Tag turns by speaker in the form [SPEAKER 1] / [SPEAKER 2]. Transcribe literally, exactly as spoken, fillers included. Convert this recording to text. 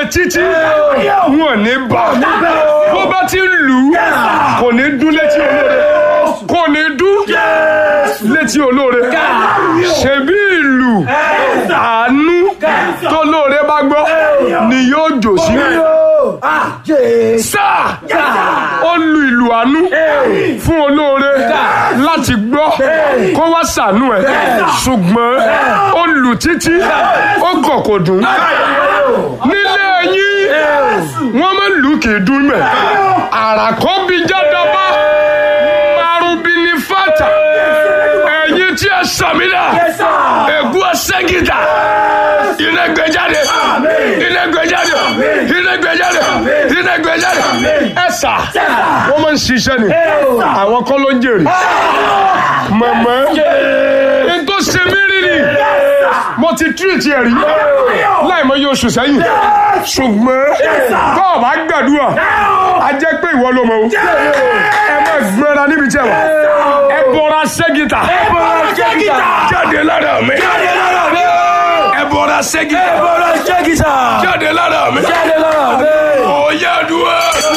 [SPEAKER 1] títí wọn ní bá bó bá ti lù ú kò ní dún létí olóore kò ní dún létí olóore ṣebí ìlú àánú tó lóore bá gbọ́ ni yóò jò sí sáà ó lu ìlú àánú fún olóore láti gbọ́ kó wá ṣàánú ẹ̀ ṣùgbọ́n ó lù títí ó gọ̀ kò dùn nílé yín wọ́n máa lù kì í dún mẹ́ àràkọ́ bí jádọ́bá marubi ní fata ẹ̀yin tí ẹ sàmìlà ègún ẹsẹ̀ gíga iná gbé jáde iná gbé jáde iná gbé jáde iná gbé jáde ẹ̀sà wọ́n máa ń ṣiṣẹ́ ni àwọn kọ́ ló ń jèrè mọ̀mọ́ ètò sẹ́mírì ni mo ti tírìtì ẹ̀rí láì mọ yóò sùn sẹ́yìn ṣùgbọ́n tó o bá gbàdúrà a jẹ́ pé ìwọ ló mọ̀ o ẹ má gbọ́ra níbi tí ẹ wà ẹ bọ́ra ṣẹ́gìtà jáde lára mi ẹ bọ́ra ṣẹ́gìtà jáde lára mi ó yá dúró.